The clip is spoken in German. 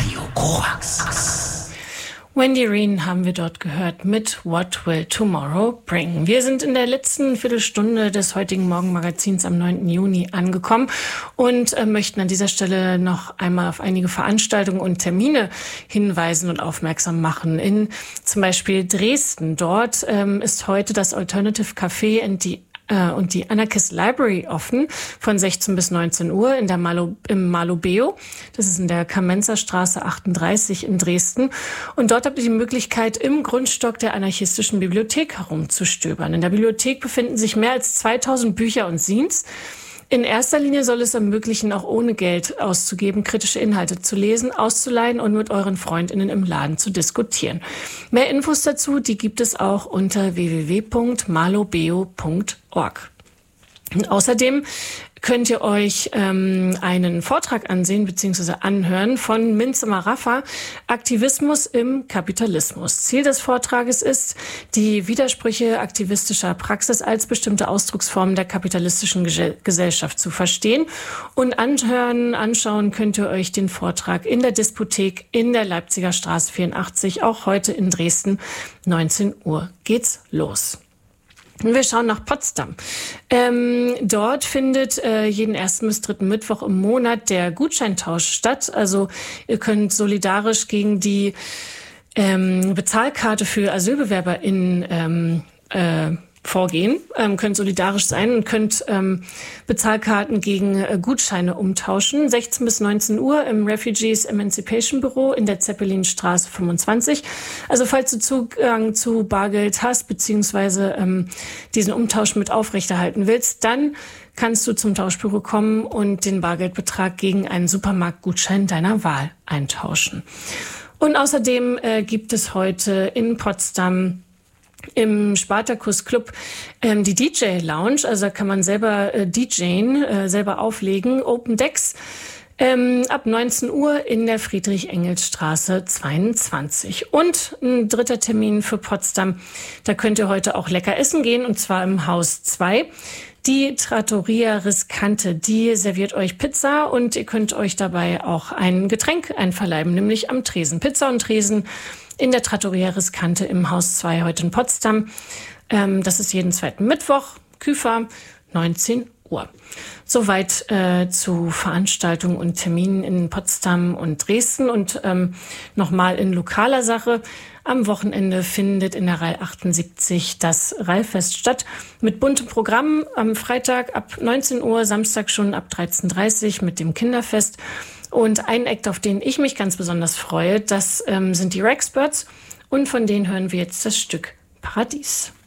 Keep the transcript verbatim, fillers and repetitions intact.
Radio Korax. Wendy Reen haben wir dort gehört mit What Will Tomorrow Bring. Wir sind in der letzten Viertelstunde des heutigen Morgenmagazins am neunten Juni angekommen und äh, möchten an dieser Stelle noch einmal auf einige Veranstaltungen und Termine hinweisen und aufmerksam machen. In zum Beispiel Dresden, dort ähm, ist heute das Alternative Café and the und die Anarchist Library offen von sechzehn bis neunzehn Uhr in der Malo, im Malobeo. Das ist in der Kamenzer Straße achtunddreißig in Dresden. Und dort habt ihr die Möglichkeit, im Grundstock der anarchistischen Bibliothek herumzustöbern. In der Bibliothek befinden sich mehr als zweitausend Bücher und Zines. In erster Linie soll es ermöglichen, auch ohne Geld auszugeben, kritische Inhalte zu lesen, auszuleihen und mit euren FreundInnen im Laden zu diskutieren. Mehr Infos dazu, die gibt es auch unter w w w punkt malobeo punkt org. Und außerdem könnt ihr euch ähm, einen Vortrag ansehen bzw. anhören von Minze Maraffa, Aktivismus im Kapitalismus. Ziel des Vortrages ist, die Widersprüche aktivistischer Praxis als bestimmte Ausdrucksformen der kapitalistischen Ge- Gesellschaft zu verstehen. Und anhören, anschauen könnt ihr euch den Vortrag in der Diskothek in der Leipziger Straße vierundachtzig, auch heute in Dresden, neunzehn Uhr geht's los. Wir schauen nach Potsdam. Ähm, dort findet äh, jeden ersten bis dritten Mittwoch im Monat der Gutscheintausch statt. Also ihr könnt solidarisch gegen die ähm, Bezahlkarte für AsylbewerberInnen ähm, äh, vorgehen, ähm, könnt solidarisch sein und könnt ähm, Bezahlkarten gegen äh, Gutscheine umtauschen. sechzehn bis neunzehn Uhr im Refugees Emancipation Büro in der Zeppelinstraße fünfundzwanzig. Also falls du Zugang zu Bargeld hast, beziehungsweise ähm, diesen Umtausch mit aufrechterhalten willst, dann kannst du zum Tauschbüro kommen und den Bargeldbetrag gegen einen Supermarktgutschein deiner Wahl eintauschen. Und außerdem äh, gibt es heute in Potsdam im Spartacus Club ähm, die D J Lounge, also da kann man selber äh, DJen, äh, selber auflegen, Open Decks, ähm, ab neunzehn Uhr in der Friedrich-Engels-Straße zweiundzwanzig. Und ein dritter Termin für Potsdam, da könnt ihr heute auch lecker essen gehen, und zwar im Haus zwei. Die Trattoria Riscante, die serviert euch Pizza und ihr könnt euch dabei auch ein Getränk einverleiben, nämlich am Tresen. Pizza und Tresen in der Trattoria Riscante im Haus zwei heute in Potsdam. Ähm, das ist jeden zweiten Mittwoch, Küfer, neunzehn Uhr. Soweit äh, zu Veranstaltungen und Terminen in Potsdam und Dresden. Und ähm, nochmal in lokaler Sache. Am Wochenende findet in der Rall achtundsiebzig das Rallfest statt mit buntem Programm. Am Freitag ab neunzehn Uhr, Samstag schon ab dreizehn Uhr dreißig mit dem Kinderfest. Und ein Act, auf den ich mich ganz besonders freue, das ähm, sind die Rexperts. Und von denen hören wir jetzt das Stück Paradies.